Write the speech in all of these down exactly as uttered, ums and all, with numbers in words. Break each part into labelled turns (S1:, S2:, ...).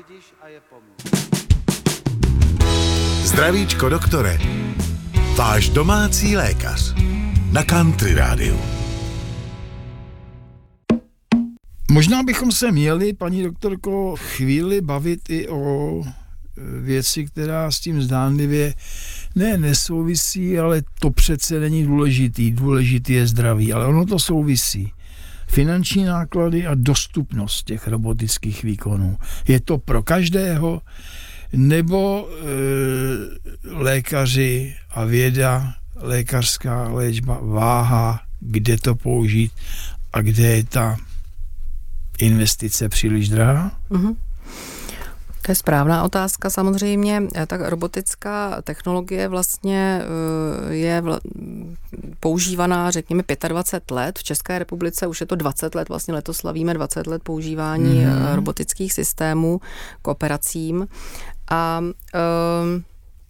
S1: vidíš a je po mně.
S2: Zdravíčko, doktore. Váš domácí lékař. Na Country Rádiu.
S3: Možná bychom se měli, paní doktorko, chvíli bavit i o věci, která s tím zdánlivě ne nesouvisí, ale to přece není důležitý. Důležitý je zdraví, ale ono to souvisí. Finanční náklady a dostupnost těch robotických výkonů. Je to pro každého, nebo e, lékaři a věda, lékařská léčba váha, kde to použít a kde je ta investice příliš drahá?
S4: Mm-hmm. To je správná otázka samozřejmě. Tak robotická technologie vlastně je používaná, řekněme, dvacet pět let. V České republice už je to dvacet let, vlastně letos slavíme dvacet let používání mm. robotických systémů k operacím. A um,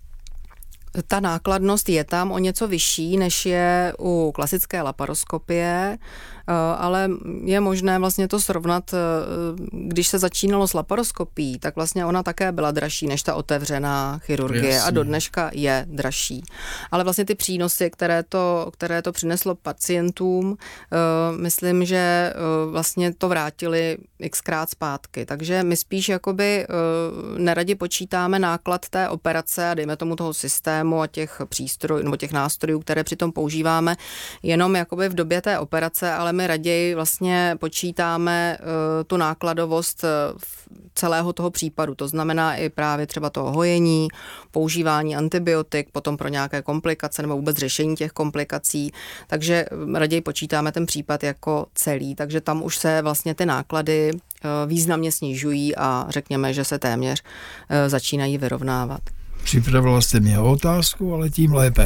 S4: ta nákladnost je tam o něco vyšší, než je u klasické laparoskopie, ale je možné vlastně to srovnat, když se začínalo s laparoskopií, tak vlastně ona také byla dražší než ta otevřená chirurgie. Jasně. A do dneška je dražší. Ale vlastně ty přínosy, které to, které to přineslo pacientům, myslím, že vlastně to vrátili xkrát zpátky. Takže my spíš jakoby neradi počítáme náklad té operace a dejme tomu toho systému a těch přístrojů nebo těch nástrojů, které přitom používáme jenom jakoby v době té operace, ale my raději vlastně počítáme uh, tu nákladovost uh, celého toho případu. To znamená i právě třeba toho hojení, používání antibiotik, potom pro nějaké komplikace nebo vůbec řešení těch komplikací. Takže raději počítáme ten případ jako celý. Takže tam už se vlastně ty náklady uh, významně snižují a řekněme, že se téměř uh, začínají vyrovnávat.
S3: Připravila jste mě o otázku, ale tím lépe.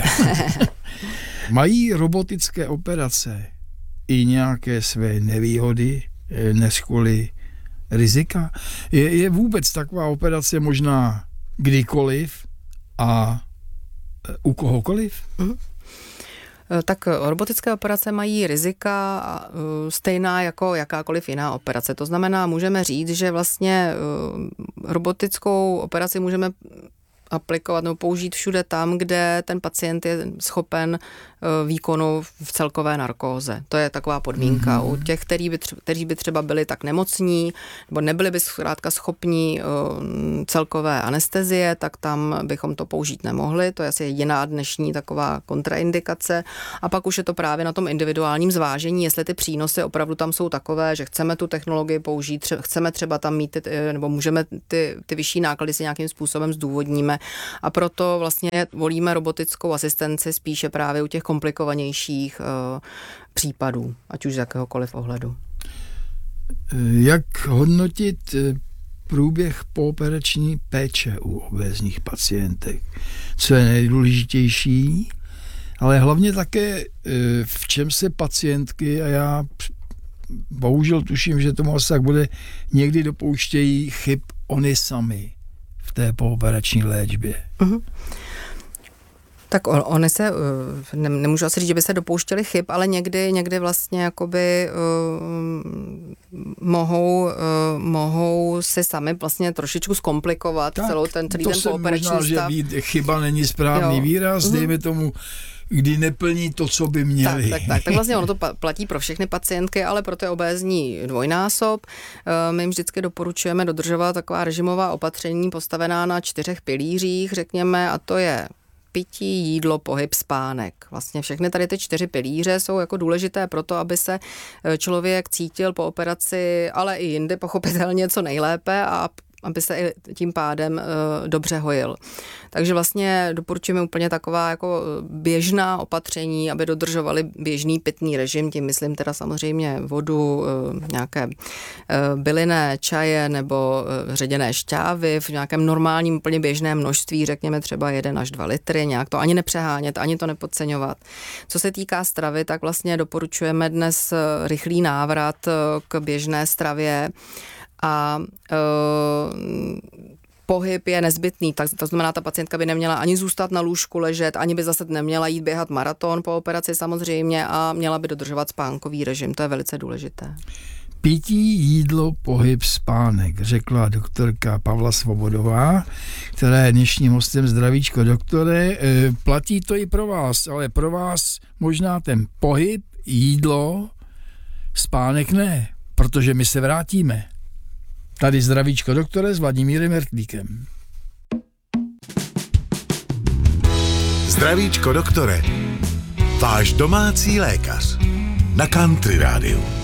S3: Mají robotické operace i nějaké své nevýhody, neschůly, rizika? Je, je vůbec taková operace možná kdykoliv a u kohokoliv?
S4: Mm. Tak robotické operace mají rizika stejná jako jakákoliv jiná operace. To znamená, můžeme říct, že vlastně robotickou operaci můžeme aplikovat nebo použít všude tam, kde ten pacient je schopen výkonu v celkové narkóze. To je taková podmínka. Mm-hmm. U těch, který by třeba, kteří by třeba byli tak nemocní, nebo nebyli by zkrátka schopní celkové anestezie, tak tam bychom to použít nemohli. To je asi jediná dnešní taková kontraindikace. A pak už je to právě na tom individuálním zvážení, jestli ty přínosy opravdu tam jsou takové, že chceme tu technologii použít, tře- chceme třeba tam mít, ty, nebo můžeme ty, ty vyšší náklady si nějakým způsobem zdůvodníme. A proto vlastně volíme robotickou asistenci spíše právě u těch komplikovanějších uh, případů, ať už z jakéhokoliv ohledu.
S3: Jak hodnotit průběh pooperační péče u obézních pacientek? Co je nejdůležitější, ale hlavně také v čem se pacientky, a já bohužel tuším, že tomu asi tak bude, někdy dopouštějí chyb oni sami v té pooperační léčbě. Uh-huh.
S4: Tak on, oni se, ne, nemůžu asi říct, že by se dopouštěli chyb, ale někdy, někdy vlastně jakoby uh, mohou, uh, mohou si sami vlastně trošičku zkomplikovat tak, celou ten, celý ten pooperační stav.
S3: Možná, že chyba není správný jo. výraz, mm-hmm. dejme tomu, kdy neplní to, co by měli.
S4: Tak, tak, tak, tak vlastně ono to platí pro všechny pacientky, ale pro ty obézní dvojnásob. My jim vždycky doporučujeme dodržovat taková režimová opatření postavená na čtyřech pilířích, řekněme, a to je pití, jídlo, pohyb, spánek. Vlastně všechny tady ty čtyři pilíře jsou jako důležité pro to, aby se člověk cítil po operaci, ale i jindy pochopitelně co nejlépe a aby se i tím pádem uh, dobře hojil. Takže vlastně doporučujeme úplně taková jako běžná opatření, aby dodržovali běžný pitný režim, tím myslím teda samozřejmě vodu, uh, nějaké uh, bylinné čaje nebo uh, ředěné šťávy v nějakém normálním úplně běžném množství, řekněme třeba jeden až dva litry, nějak to ani nepřehánět, ani to nepodceňovat. Co se týká stravy, tak vlastně doporučujeme dnes rychlý návrat k běžné stravě, a e, pohyb je nezbytný, tak to znamená, ta pacientka by neměla ani zůstat na lůžku ležet, ani by zase neměla jít běhat maraton po operaci samozřejmě a měla by dodržovat spánkový režim, to je velice důležité.
S3: pití, jídlo, pohyb, spánek, řekla doktorka Pavla Svobodová, která je dnešním hostem. Zdravíčko, doktore. Platí to i pro vás, ale pro vás možná ten pohyb, jídlo, spánek ne, protože my se vrátíme. Tady zdravíčko, doktore, s Vladimírem Mertlíkem.
S2: Zdravíčko, doktore. Váš domácí lékař na Country Rádiu.